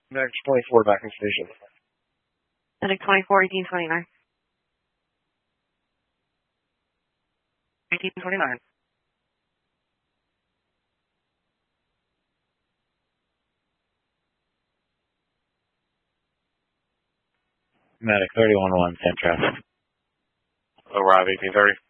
Next 24 back in station. Medic 24, 1829. 1829. Medic 31-1, Central. Arrive 1830.